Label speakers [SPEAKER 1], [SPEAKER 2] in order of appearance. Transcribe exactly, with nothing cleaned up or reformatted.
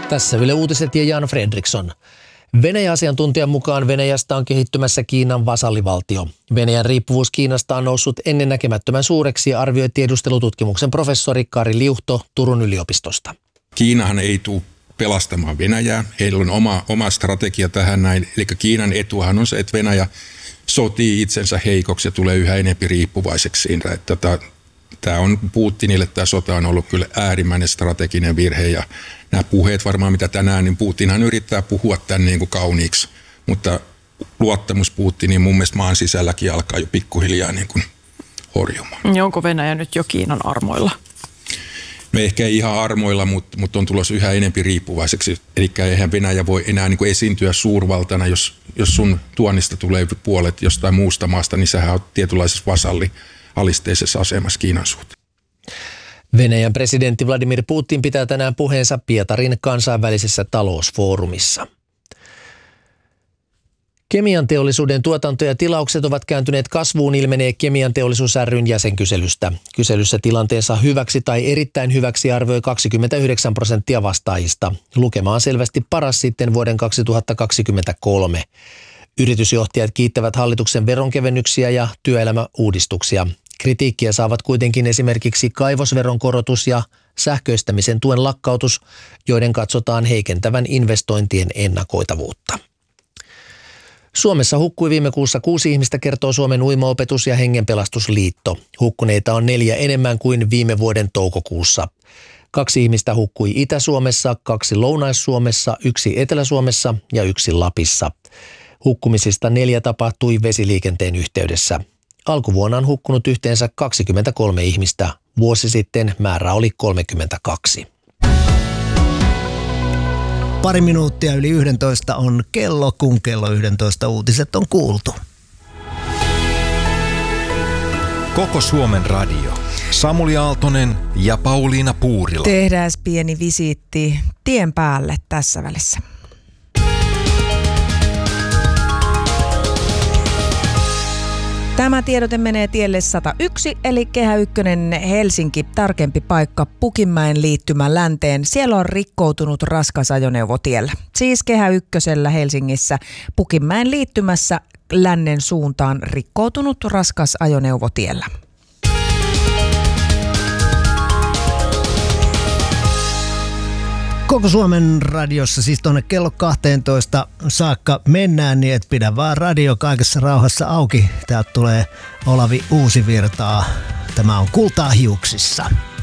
[SPEAKER 1] Tässä Yle Uutiset ja Jan Fredriksson. Venäjä-asiantuntijan mukaan Venäjästä on kehittymässä Kiinan vasallivaltio. Venäjän riippuvuus Kiinasta on noussut ennennäkemättömän suureksi, arvioi tiedustelututkimuksen professori Kari Liuhto Turun yliopistosta.
[SPEAKER 2] Kiinahan ei tule pelastamaan Venäjää. Heillä on oma, oma strategia tähän näin. Eli Kiinan etuhan on se, että Venäjä sotii itsensä heikoksi ja tulee yhä enemmän riippuvaiseksi siinä. Että tämä on Putinille, tämä sota on ollut kyllä äärimmäinen strateginen virhe ja nämä puheet varmaan mitä tänään, niin Putinhan yrittää puhua tämän niin kuin kauniiksi, mutta luottamus Putiniin mun mielestä maan sisälläkin alkaa jo pikkuhiljaa niin kuin horjumaan.
[SPEAKER 3] Onko Venäjä nyt jo Kiinan armoilla?
[SPEAKER 2] No ehkä ei ihan armoilla, mutta, mutta on tulossa yhä enemmän riippuvaiseksi. Eli eihän Venäjä voi enää niin kuin esiintyä suurvaltana, jos, jos sun tuonnista tulee puolet jostain muusta maasta, niin sähän on tietynlaisessa vasalli alisteisessa asemassa Kiinan suhteen.
[SPEAKER 1] Venäjän presidentti Vladimir Putin pitää tänään puheensa Pietarin kansainvälisessä talousfoorumissa. Kemian teollisuuden tuotanto ja tilaukset ovat kääntyneet kasvuun, ilmenee Kemian teollisuus ry:n jäsenkyselystä. Kyselyssä tilanteensa hyväksi tai erittäin hyväksi arvioi kaksikymmentäyhdeksän prosenttia vastaajista. Lukema on selvästi paras sitten vuoden kaksituhattakaksikymmentäkolme. Yritysjohtajat kiittävät hallituksen veronkevennyksiä ja työelämäuudistuksia. Kritiikkiä saavat kuitenkin esimerkiksi kaivosveron korotus ja sähköistämisen tuen lakkautus, joiden katsotaan heikentävän investointien ennakoitavuutta. Suomessa hukkui viime kuussa kuusi ihmistä, kertoo Suomen uimaopetus- ja hengenpelastusliitto. Hukkuneita on neljä enemmän kuin viime vuoden toukokuussa. Kaksi ihmistä hukkui Itä-Suomessa, kaksi Lounais-Suomessa, yksi Etelä-Suomessa ja yksi Lapissa. Hukkumisista neljä tapahtui vesiliikenteen yhteydessä. Alkuvuonna on hukkunut yhteensä kaksikymmentäkolme ihmistä. Vuosi sitten määrä oli kolmekymmentäkaksi.
[SPEAKER 4] Pari minuuttia yli yhdentoista on kello, kun kello yhdentoista uutiset on kuultu.
[SPEAKER 5] Koko Suomen radio. Samuli Aaltonen ja Pauliina Puurila.
[SPEAKER 6] Tehdään pieni visiitti tien päälle tässä välissä. Tämä tiedote menee tielle sata yksi, eli Kehä ykkönen Helsinki, tarkempi paikka Pukinmäen liittymä länteen. Siellä on rikkoutunut raskas ajoneuvo tiellä. Siis Kehä ykkösellä Helsingissä Pukinmäen liittymässä lännen suuntaan rikkoutunut raskas ajoneuvo tiellä.
[SPEAKER 4] Koko Suomen radiossa siis tuonne kello kahteentoista saakka mennään, niin et pidä vaan radio kaikessa rauhassa auki. Täältä tulee Olavi Uusivirtaa. Tämä on Kultaa hiuksissa.